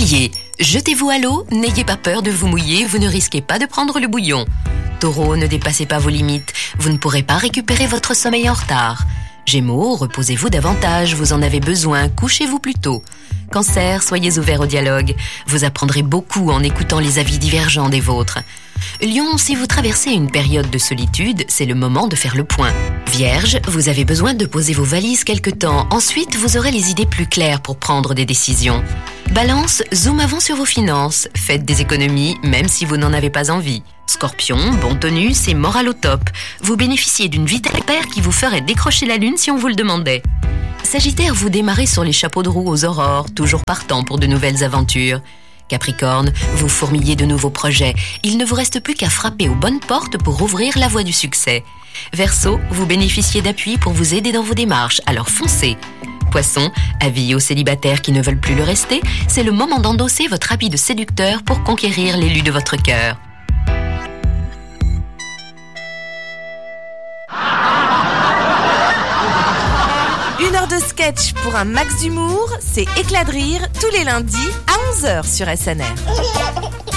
Bélier, jetez-vous à l'eau, n'ayez pas peur de vous mouiller, vous ne risquez pas de prendre le bouillon. Taureau, ne dépassez pas vos limites, vous ne pourrez pas récupérer votre sommeil en retard. Gémeaux, reposez-vous davantage, vous en avez besoin, couchez-vous plus tôt. Cancer, soyez ouvert au dialogue, vous apprendrez beaucoup en écoutant les avis divergents des vôtres. Lion, si vous traversez une période de solitude, c'est le moment de faire le point. Vierge, vous avez besoin de poser vos valises quelque temps, ensuite vous aurez les idées plus claires pour prendre des décisions. Balance, zoom avant sur vos finances, faites des économies même si vous n'en avez pas envie. Scorpion, bon tonus et moral au top, vous bénéficiez d'une vie d'expert qui vous ferait décrocher la lune si on vous le demandait. Sagittaire, vous démarrez sur les chapeaux de roue aux aurores, toujours partant pour de nouvelles aventures. Capricorne, vous fourmillez de nouveaux projets. Il ne vous reste plus qu'à frapper aux bonnes portes pour ouvrir la voie du succès. Verseau, vous bénéficiez d'appui pour vous aider dans vos démarches, alors foncez. Poisson, avis aux célibataires qui ne veulent plus le rester, c'est le moment d'endosser votre habit de séducteur pour conquérir l'élu de votre cœur. Une heure de sketch pour un max d'humour, c'est Éclat de rire tous les lundis à 11h sur SNR.